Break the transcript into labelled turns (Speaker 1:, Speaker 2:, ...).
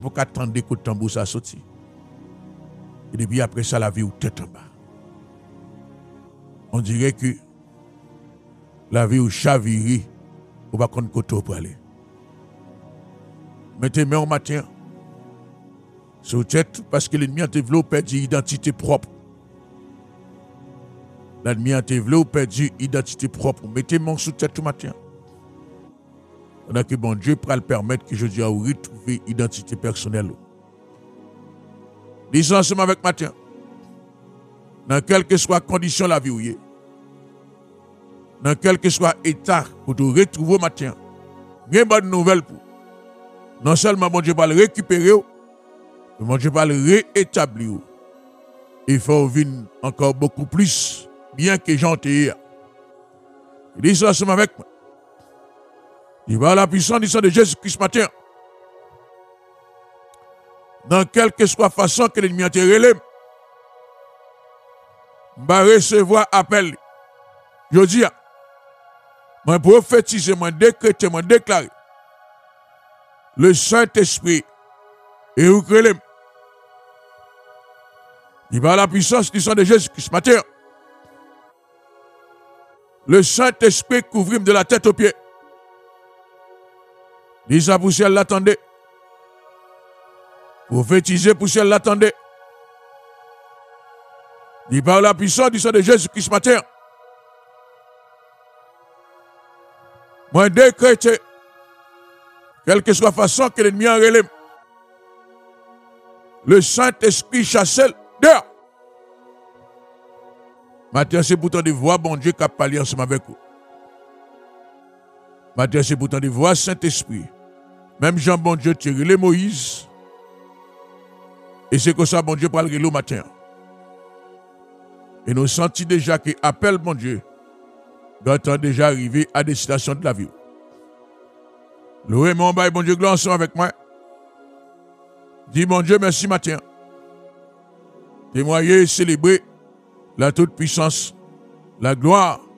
Speaker 1: Pour qu'attendre que le tambour ça sorti. Et depuis après ça, la vie ou tête en bas. On dirait que la vie ou chaviré, ou pas qu'on côté pour aller. Mettez main au matin. Sur tête, parce que l'ennemi a développé une identité propre. L'ennemi a développé une identité propre. Mettez main sous tête tout matin. Pendant que bon Dieu pourra le permettre que je dis à vous retrouver identité personnelle. Lisons ensemble avec matin. Dans quelle que soit condition la vie où y est. Dans quel que soit état pour te retrouver matin. Bien bonne nouvelle pour. Non seulement bon Dieu va le récupérer, mais bon Dieu va le réétablir. Il faut vivre encore beaucoup plus bien que gentil. Lisons ensemble avec moi. Il va à la puissance du sang de Jésus-Christ matin. Dans quelque soit façon que l'ennemi a tiré, va recevoir appel. Je dis, moi prophétiser, moi décréter, moi déclarer. Le Saint-Esprit et vous créez. Il va à la puissance du sang de Jésus-Christ matin. Le Saint-Esprit couvre de la tête aux pieds. Dis ça pour ciel l'attendait. Prophétiser pour ciel l'attendait. Dis par la puissance du sang de Jésus-Christ matin. Moi décréter, quelle que soit la façon que l'ennemi en relève, le Saint-Esprit chasse dehors. Matin, c'est pourtant de voir bon Dieu qui a parlé ensemble avec vous. Matin, c'est pourtant de voir Saint-Esprit. Même Jean, bon Dieu, tire les Moïse. Et c'est comme ça, bon Dieu, parle le matin. Et nous sentons déjà que appel, bon Dieu, doit déjà arriver à destination de la vie. Louez mon bail, bon Dieu, gloire ensemble avec moi. Dis, mon Dieu, merci matin. Témoigner et célébrer la toute puissance, la gloire